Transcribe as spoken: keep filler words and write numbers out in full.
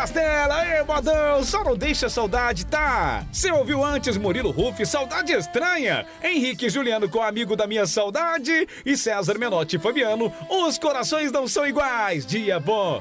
Castela, ê, modão, só não deixa a saudade, tá? Você ouviu antes Murilo Ruff, Saudade Estranha? Henrique e Juliano com Amigo da Minha Saudade e César Menotti e Fabiano, Os Corações Não São Iguais, Dia Bom.